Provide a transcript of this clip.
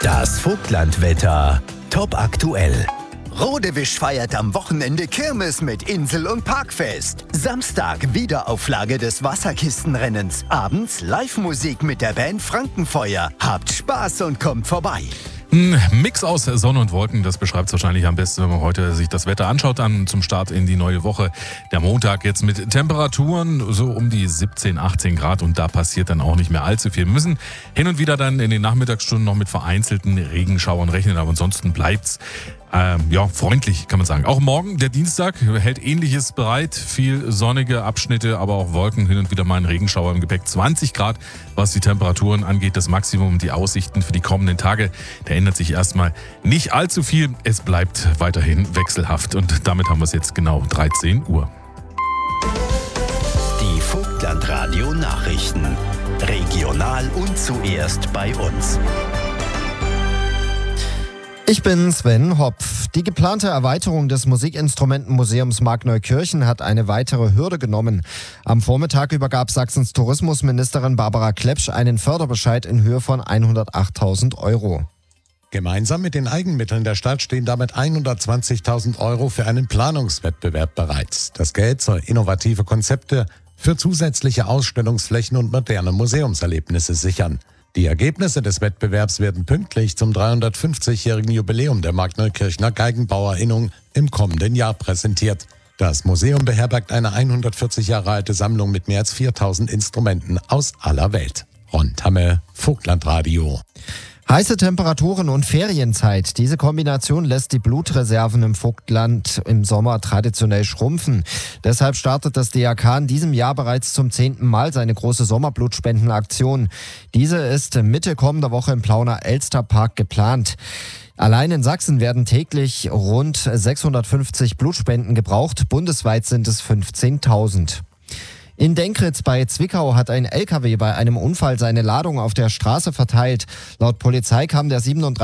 Das Vogtlandwetter. Top aktuell. Rodewisch feiert am Wochenende Kirmes mit Insel- und Parkfest. Samstag Wiederauflage des Wasserkistenrennens. Abends Live-Musik mit der Band Frankenfeuer. Habt Spaß und kommt vorbei. Ein Mix aus Sonne und Wolken, das beschreibt es wahrscheinlich am besten, wenn man heute sich das Wetter anschaut, dann zum Start in die neue Woche. Der Montag jetzt mit Temperaturen so um die 17, 18 Grad und da passiert dann auch nicht mehr allzu viel. Wir müssen hin und wieder dann in den Nachmittagsstunden noch mit vereinzelten Regenschauern rechnen, aber ansonsten bleibt's freundlich, kann man sagen. Auch morgen, der Dienstag, hält Ähnliches bereit. Viel sonnige Abschnitte, aber auch Wolken, hin und wieder mal ein Regenschauer im Gepäck. 20 Grad, was die Temperaturen angeht, das Maximum. Die Aussichten für die kommenden Tage, da ändert sich erstmal nicht allzu viel. Es bleibt weiterhin wechselhaft und damit haben wir es jetzt genau 13 Uhr. Die Vogtlandradio Nachrichten. Regional und zuerst bei uns. Ich bin Sven Hopf. Die geplante Erweiterung des Musikinstrumentenmuseums Markneukirchen hat eine weitere Hürde genommen. Am Vormittag übergab Sachsens Tourismusministerin Barbara Klepsch einen Förderbescheid in Höhe von 108.000 Euro. Gemeinsam mit den Eigenmitteln der Stadt stehen damit 120.000 Euro für einen Planungswettbewerb bereit. Das Geld soll innovative Konzepte für zusätzliche Ausstellungsflächen und moderne Museumserlebnisse sichern. Die Ergebnisse des Wettbewerbs werden pünktlich zum 350-jährigen Jubiläum der Markneukirchener Geigenbauerinnung im kommenden Jahr präsentiert. Das Museum beherbergt eine 140 Jahre alte Sammlung mit mehr als 4.000 Instrumenten aus aller Welt. Ron Tamme, Vogtlandradio. Heiße Temperaturen und Ferienzeit. Diese Kombination lässt die Blutreserven im Vogtland im Sommer traditionell schrumpfen. Deshalb startet das DRK in diesem Jahr bereits zum 10. Mal seine große Sommerblutspendenaktion. Diese ist Mitte kommender Woche im Plauner Elsterpark geplant. Allein in Sachsen werden täglich rund 650 Blutspenden gebraucht. Bundesweit sind es 15.000. In Denkritz bei Zwickau hat ein LKW bei einem Unfall seine Ladung auf der Straße verteilt. Laut Polizei kam der 37